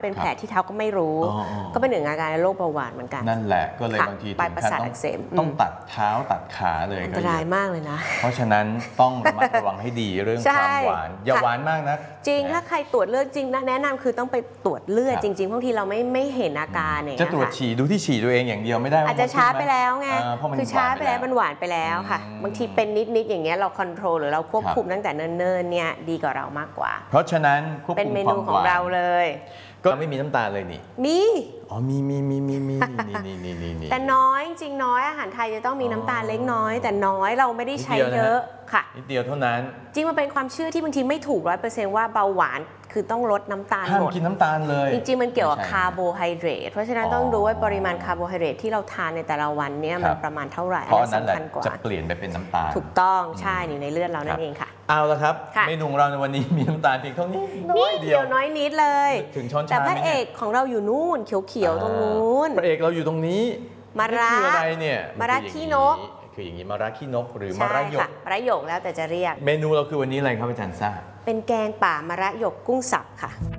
เป็นแผลที่เท้าก็ไม่รู้ก็เป็นหนึ่งอาการโรคเบาหวานเหมือนกันนั่นแหละก็เลยบางทีปลายประสาทอักเสบต้องตัดเท้าตัดขาเลยอันตรายมากเลยนะเพราะฉะนั้นต้องระมัดระวังให้ดีเรื่องความหวานอย่าหวานมากนะจริงถ้าใครตรวจเลือดจริงนะแนะนำคือต้องไปตรวจเลือดจริงๆบางทีเราไม่เห็นอาการเนี่ยจะตรวจฉี่ดูที่ฉี่ตัวเองอย่างเดียวไม่ได้อาจจะช้าไปแล้วไงคือช้าไปแล้วมันหวานไปแล้วค่ะบางทีเป็นนิดๆอย่างเงี้ยเราคอนโทรลหรือเราควบคุมตั้งแต่เนิ่นๆเนี่ยดีกว่าเรามากกว่าเพราะฉะนั้นควบคุมเป็นเมนูของเราเลยก็ไม่มีน้ำตาลเลยนี่มีอ๋อมีแต่น้อยจริงน้อยอาหารไทยจะต้องมีน้ำตาลเล็กน้อยแต่น้อยเราไม่ได้ใช้เยอะค่ะนิดเดียวเท่านั้นจริงมันเป็นความเชื่อที่บางทีไม่ถูก100%ว่าเบาหวานคือต้องลดน้ำตาลหมดห้ามกินน้ำตาลเลยจริงๆมันเกี่ยวกับคาร์โบไฮเดรตเพราะฉะนั้นต้องดูว่าปริมาณคาร์โบไฮเดรตที่เราทานในแต่ละวันเนี่ยมันประมาณเท่าไหร่เพราะนั้นแหละจะเปลี่ยนไปเป็นน้ำตาลถูกต้องใช่ในเลือดเรานั่นเองค่ะเอาละครับเมนูของเราในวันนี้มีน้ำตาลเพียงเท่านี้น้อยเดียวน้อยนิดเลยถึงช้อนชาแต่พระเอกของเราอยู่นู่นเขียวๆตรงนู้นพระเอกเราอยู่ตรงนี้มะระคืออะไรเนี่ยมะระขี้นกคืออย่างนี้มะระขี้นกหรือมะระหยกมะระหยกแล้วแต่จะเรียกเมนูเราคือวันนี้อะไรครับอาจารย์ซ่าเป็นแกงป่ามะระหยกกุ้งสับค่ะ